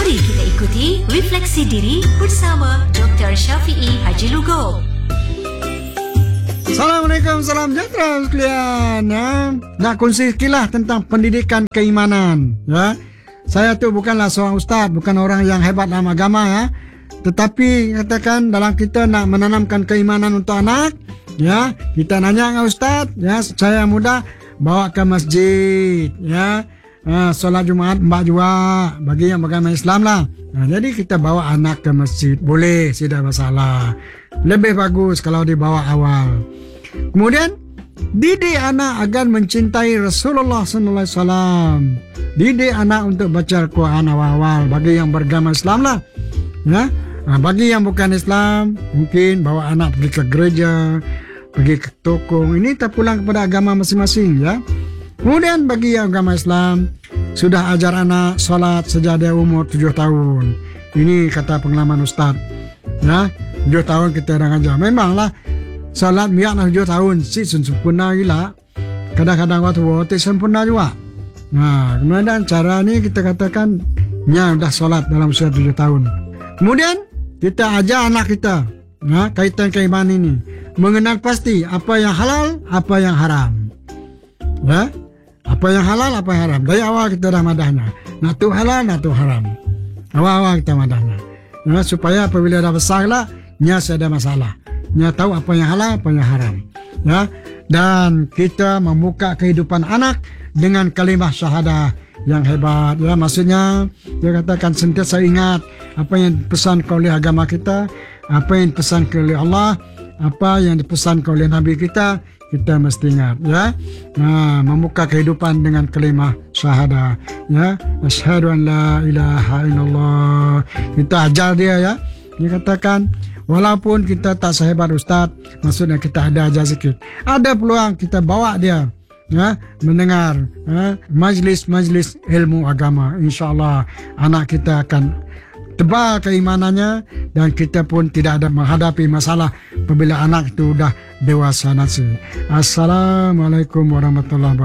Mari kita ikuti Refleksi Diri bersama Dr. Syafiee Haji Lugop. Assalamualaikum, salam sejahtera sekalian ya. Nak kongsi sekilas tentang pendidikan keimanan ya. Saya tu bukanlah seorang ustaz, bukan orang yang hebat dalam agama ya. Tetapi katakan dalam kita nak menanamkan keimanan untuk anak ya, kita nanya dengan ustaz ya, saya muda bawa ke masjid ya. Solat Jumaat mbak juga bagi yang beragama Islam lah. Jadi kita bawa anak ke masjid boleh, tidak masalah. Lebih bagus kalau dibawa awal. Kemudian didik anak agar mencintai Rasulullah sallallahu alaihi wasallam. Didik anak untuk baca Al-Quran awal-awal bagi yang beragama Islam lah. Ya. Bagi yang bukan Islam mungkin bawa anak pergi ke gereja, pergi ke toko. Ini terpulang kepada agama masing-masing ya. Kemudian bagi yang agama Islam sudah ajar anak solat sejak dia umur 7 tahun. Ini kata pengalaman ustaz. Ya, 7 tahun kita dah ajar. Memanglah solat biarlah 7 tahun si sempurna gila. Kadang-kadang waktu sempurna juga. Nah, kemudian cara ni kita katakan nya dah solat dalam usia 7 tahun. Kemudian kita ajar anak kita kaitan keimanan ini, mengenal pasti apa yang halal, apa yang haram. Ya? Apa yang halal, apa yang haram. Dari awal kita dah madahnya. Nak tu halal, nak tu haram. Awal-awal kita madahnya. Ya, supaya apabila dah besar lah, nya ada masalah. Nya tahu apa yang halal, apa yang haram. Ya, dan kita membuka kehidupan anak dengan kalimah syahadah yang hebat. Ya, maksudnya dia katakan sentiasa ingat apa yang dipesan oleh agama kita, apa yang dipesan oleh Allah, apa yang dipesan oleh Nabi kita. Kita mesti ingat ya. Membuka kehidupan dengan kalimah syahadah ya. Asyhadu an la ilaha illallah. Kita ajar dia ya. Dia katakan walaupun kita tak sehebat ustaz, maksudnya kita ada ajar sikit. Ada peluang kita bawa dia ya, mendengar majlis-majlis ilmu agama. InsyaAllah anak kita akan tebal keimanannya dan kita pun tidak ada menghadapi masalah apabila anak itu sudah dewasa nanti. Assalamualaikum warahmatullahi wabarakatuh.